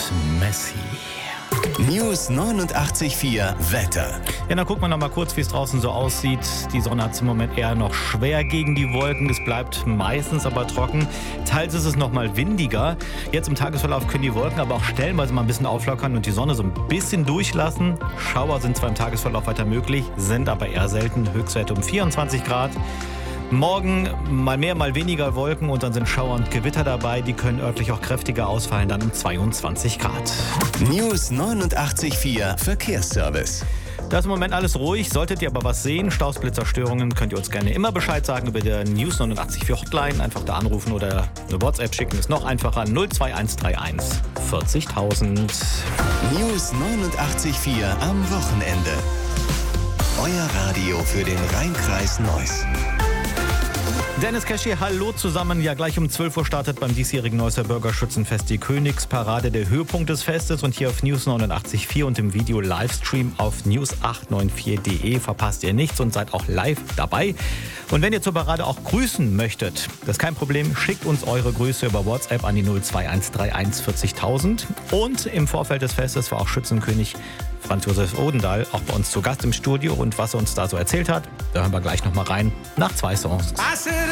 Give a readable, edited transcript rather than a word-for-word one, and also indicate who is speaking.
Speaker 1: Messi.
Speaker 2: News 89.4 Wetter.
Speaker 1: Ja, dann gucken wir noch mal kurz, wie es draußen so aussieht. Die Sonne hat es im Moment eher noch schwer gegen die Wolken. Es bleibt meistens aber trocken. Teils ist es noch mal windiger. Jetzt im Tagesverlauf können die Wolken aber auch stellenweise mal ein bisschen auflockern und die Sonne so ein bisschen durchlassen. Schauer sind zwar im Tagesverlauf weiter möglich, sind aber eher selten. Höchstwerte um 24 Grad. Morgen mal mehr, mal weniger Wolken und dann sind Schauer und Gewitter dabei. Die können örtlich auch kräftiger ausfallen, dann um 22 Grad.
Speaker 2: News 89.4 Verkehrsservice.
Speaker 1: Da ist im Moment alles ruhig. Solltet ihr aber was sehen, Staus, Blitzerstörungen, könnt ihr uns gerne immer Bescheid sagen über der News 89.4 Hotline. Einfach da anrufen oder eine WhatsApp schicken. Ist noch einfacher. 02131 40.000.
Speaker 2: News 89.4 am Wochenende. Euer Radio für den Rheinkreis Neuss.
Speaker 1: Dennis Keschi, hallo zusammen. Ja, gleich um 12 Uhr startet beim diesjährigen Neusser Bürgerschützenfest die Königsparade, der Höhepunkt des Festes. Und hier auf News 89.4 und im Video-Livestream auf news894.de verpasst ihr nichts und seid auch live dabei. Und wenn ihr zur Parade auch grüßen möchtet, das ist kein Problem, schickt uns eure Grüße über WhatsApp an die 02131 40.000. Und im Vorfeld des Festes war auch Schützenkönig Franz Josef Odendahl auch bei uns zu Gast im Studio. Und was er uns da so erzählt hat, da hören wir gleich noch mal rein nach 2 Songs.